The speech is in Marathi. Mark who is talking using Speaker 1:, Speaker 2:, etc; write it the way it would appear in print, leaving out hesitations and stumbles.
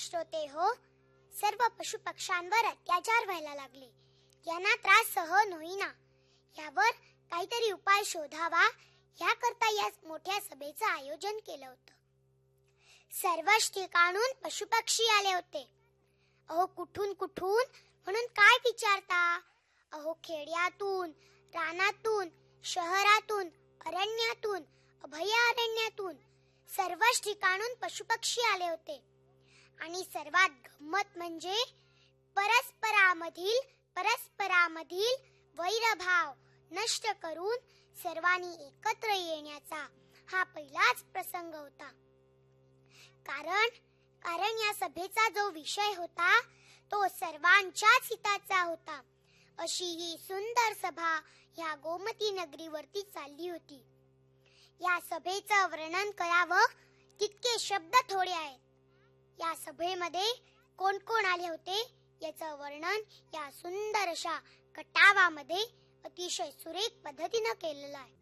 Speaker 1: श्रोते हो, सर्व पशुपक्ष्यांवर अत्याचार व्हायला लागले. यांना त्रास सहन होईना. यावर काहीतरी उपाय शोधावा याकरता या मोठ्या सभेचं आयोजन केलं होतं. सर्वच ठिकाणून पशुपक्षी आले होते. अहो कुठून कुठून म्हणून काय विचारता? अहो खेड्यातून, रानातून, शहरातून, अरण्यातून, अभयारण्यातून सर्वच ठिकाणून पशुपक्षी आले होते. आणि सर्वात गंमत म्हणजे परस्परामधील वैरभाव नष्ट करून सर्वांनी एकत्र येण्याचा हा पहिलाच प्रसंग होता. कारण या सभेचा जो विषय होता तो सर्वांच्याच हिताचा होता. अशी ही सुंदर सभा ह्या गोमती नगरीवरती चालली होती. या सभेचं वर्णन करावं तितके शब्द थोडे आहेत. या सभेमध्ये कोण कोण आले होते याचं वर्णन या सुंदर अशा कटावामध्ये अतिशय सुरेख पद्धतीनं केलेलं आहे.